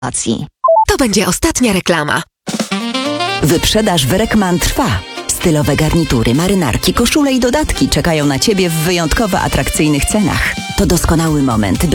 To będzie ostatnia reklama. Wyprzedaż w Rekman trwa. Stylowe garnitury, marynarki, koszule i dodatki czekają na Ciebie w wyjątkowo atrakcyjnych cenach. To doskonały moment,